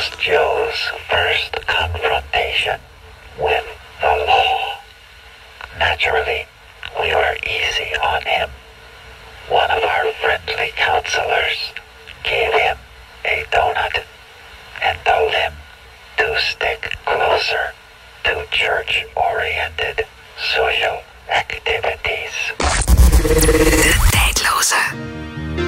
was Joe's first confrontation with the law. Naturally, we were easy on him. One of our friendly counselors gave him a donut and told him to stick closer to church-oriented social activities. De tijdloze.